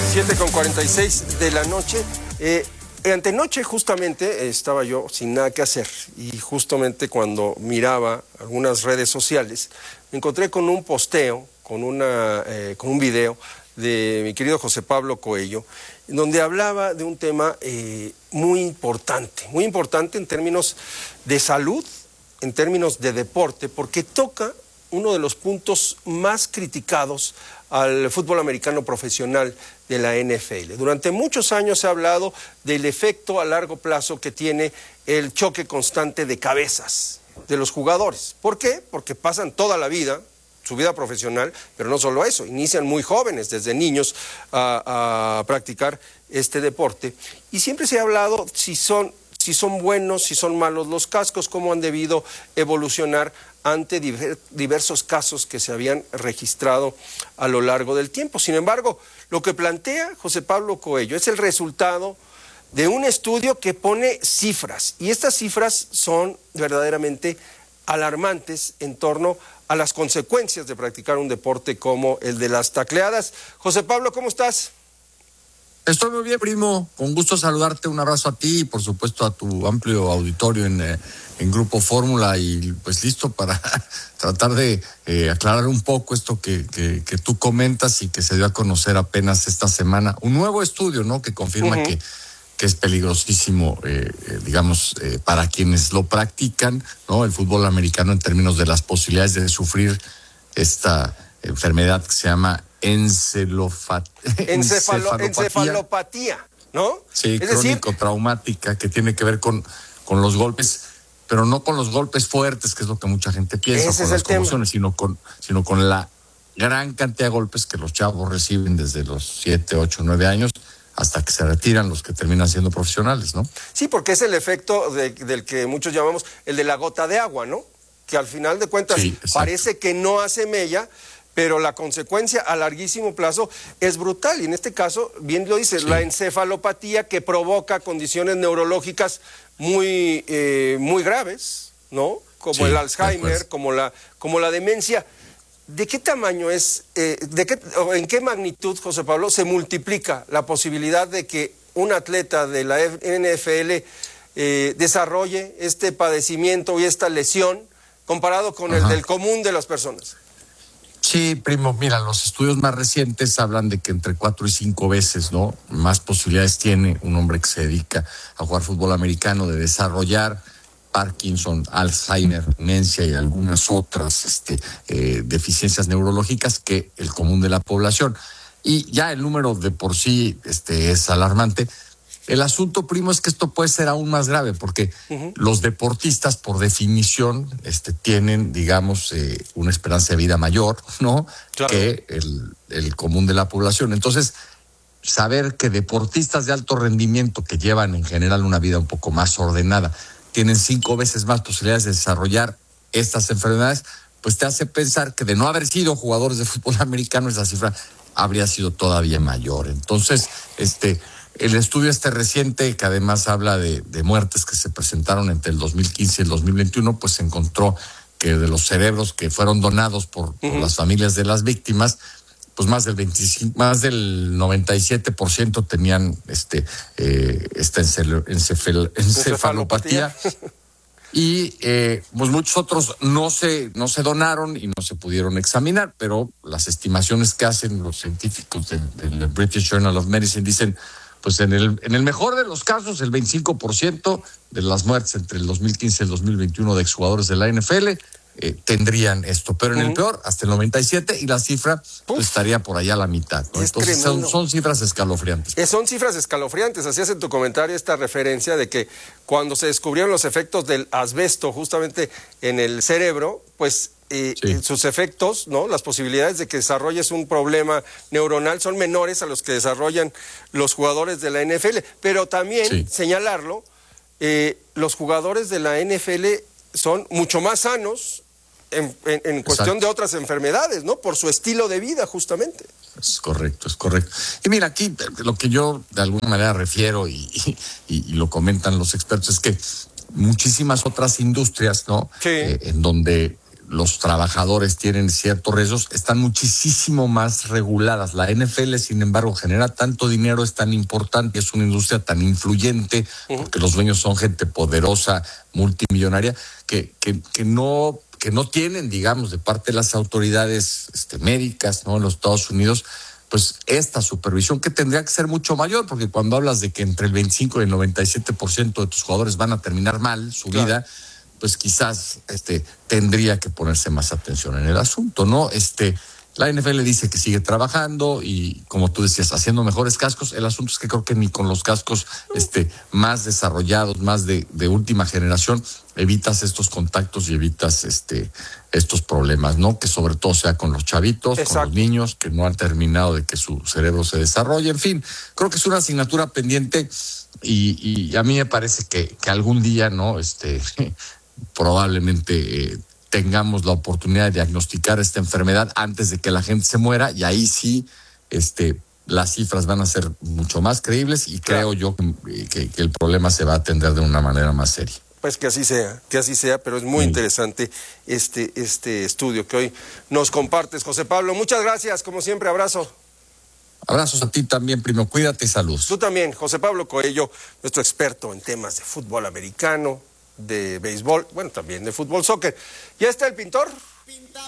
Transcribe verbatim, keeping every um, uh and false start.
siete con cuarenta y seis de la noche. Eh, antenoche justamente eh, estaba yo sin nada que hacer y justamente cuando miraba algunas redes sociales me encontré con un posteo, con, una, eh, con un video de mi querido José Pablo Coello, donde hablaba de un tema eh, muy importante, muy importante en términos de salud, en términos de deporte, porque toca uno de los puntos más criticados al fútbol americano profesional de la N F L. Durante muchos años se ha hablado del efecto a largo plazo que tiene el choque constante de cabezas de los jugadores. ¿Por qué? Porque pasan toda la vida, su vida profesional, pero no solo eso, inician muy jóvenes, desde niños, a, a practicar este deporte. Y siempre se ha hablado si son, si son buenos, si son malos los cascos, cómo han debido evolucionar ante diversos casos que se habían registrado a lo largo del tiempo. Sin embargo, lo que plantea José Pablo Coello es el resultado de un estudio que pone cifras, y estas cifras son verdaderamente alarmantes en torno a las consecuencias de practicar un deporte como el de las tacleadas. José Pablo, ¿cómo estás? Estoy muy bien, primo. Con gusto saludarte. Un abrazo a ti y, por supuesto, a tu amplio auditorio en, eh, en Grupo Fórmula. Y, pues, listo para tratar de eh, aclarar un poco esto que, que, que tú comentas y que se dio a conocer apenas esta semana. Un nuevo estudio, ¿no?, que confirma uh-huh. que, que es peligrosísimo, eh, eh, digamos, eh, para quienes lo practican, ¿no?, el fútbol americano, en términos de las posibilidades de sufrir esta enfermedad que se llama Encelofa... Encefalo... encefalopatía, ¿no? Sí, es crónico, decir... traumática, que tiene que ver con, con los golpes, pero no con los golpes fuertes, que es lo que mucha gente piensa, Ese con es las el tema. conmociones, sino con, sino con la gran cantidad de golpes que los chavos reciben desde los siete, ocho, nueve años hasta que se retiran, los que terminan siendo profesionales, ¿no? Sí, porque es el efecto de, del que muchos llamamos el de la gota de agua, ¿no? Que al final de cuentas sí, parece que no hace mella, pero la consecuencia a larguísimo plazo es brutal. Y en este caso, bien lo dices, sí. la encefalopatía, que provoca condiciones neurológicas muy, eh, muy graves, ¿no? Como sí, el Alzheimer, como la, como la demencia. ¿De qué tamaño es, eh, de qué, o en qué magnitud, José Pablo, se multiplica la posibilidad de que un atleta de la N F L eh, desarrolle este padecimiento y esta lesión comparado con Ajá. el del común de las personas? Sí, primo, mira, los estudios más recientes hablan de que entre cuatro y cinco veces, ¿no?, más posibilidades tiene un hombre que se dedica a jugar fútbol americano de desarrollar Parkinson, Alzheimer, demencia y algunas otras este, eh, deficiencias neurológicas que el común de la población. Y ya el número de por sí este, es alarmante. El asunto, primo, es que esto puede ser aún más grave porque uh-huh. los deportistas, por definición, este, tienen, digamos, eh, una esperanza de vida mayor, ¿no?, claro. que el, el común de la población. Entonces, saber que deportistas de alto rendimiento, que llevan en general una vida un poco más ordenada, tienen cinco veces más posibilidades de desarrollar estas enfermedades, pues te hace pensar que de no haber sido jugadores de fútbol americano, esa cifra habría sido todavía mayor. Entonces, este... el estudio este reciente, que además habla de, de muertes que se presentaron entre el dos mil quince y el dos mil veintiuno, pues encontró que de los cerebros que fueron donados por, uh-huh. por las familias de las víctimas, pues más del veinticinco, más del noventa y siete por ciento tenían este eh, esta encefal, encefal, encefalopatía. Y eh, pues muchos otros no se, no se donaron y no se pudieron examinar, pero las estimaciones que hacen los científicos del, del British Journal of Medicine dicen, pues en el, en el mejor de los casos, el veinticinco por ciento de las muertes entre el dos mil quince y el dos mil veintiuno de exjugadores de la N F L eh, tendrían esto, pero en uh-huh. el peor, hasta el noventa y siete por ciento, y la cifra pues, estaría por allá a la mitad, ¿no? Entonces son, son cifras escalofriantes. Eh, son cifras escalofriantes. Hacías en tu comentario esta referencia de que cuando se descubrieron los efectos del asbesto justamente en el cerebro, pues Eh, sí. sus efectos, ¿no?, las posibilidades de que desarrolles un problema neuronal son menores a los que desarrollan los jugadores de la N F L, pero también sí. señalarlo, eh, los jugadores de la N F L son mucho más sanos en, en, en cuestión de otras enfermedades, ¿no?, por su estilo de vida justamente. Es correcto, es correcto. Y mira, aquí lo que yo de alguna manera refiero y, y, y lo comentan los expertos es que muchísimas otras industrias, ¿no?, sí. eh, en donde los trabajadores tienen ciertos riesgos, están muchísimo más reguladas. La N F L, sin embargo, genera tanto dinero, es tan importante, es una industria tan influyente, porque los dueños son gente poderosa, multimillonaria, que, que, que no... que no tienen, digamos, de parte de las autoridades este, médicas, ¿no?, en los Estados Unidos, pues esta supervisión que tendría que ser mucho mayor, porque cuando hablas de que entre el veinticinco y el noventa y siete por ciento de tus jugadores van a terminar mal su claro. vida, pues quizás este, tendría que ponerse más atención en el asunto, ¿no? Este, la N F L dice que sigue trabajando y, como tú decías, haciendo mejores cascos. El asunto es que creo que ni con los cascos este, más desarrollados, más de, de última generación, evitas estos contactos y evitas este, estos problemas, ¿no? Que sobre todo sea con los chavitos, Exacto. con los niños que no han terminado de que su cerebro se desarrolle. En fin, creo que es una asignatura pendiente y, y a mí me parece que, que algún día, ¿no? Este, probablemente... Eh, tengamos la oportunidad de diagnosticar esta enfermedad antes de que la gente se muera, y ahí sí este, las cifras van a ser mucho más creíbles y claro. creo yo que, que, que el problema se va a atender de una manera más seria. Pues que así sea, que así sea, pero es muy sí. interesante este, este estudio que hoy nos compartes, José Pablo. Muchas gracias, como siempre, abrazo. Abrazos a ti también, primo, cuídate y salud. Tú también, José Pablo Coello, nuestro experto en temas de fútbol americano, de béisbol, bueno, también de fútbol, soccer. ¿Ya está el pintor? Pinta,